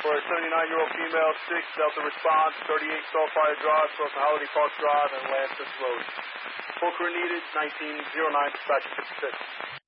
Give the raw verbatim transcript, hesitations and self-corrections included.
for a seventy-nine-year-old female, six Delta response, thirty-eight Starfire Drive, across Holiday Park Drive, and Lances Road. Full crew needed, nineteen oh nine, dispatch fifty-six.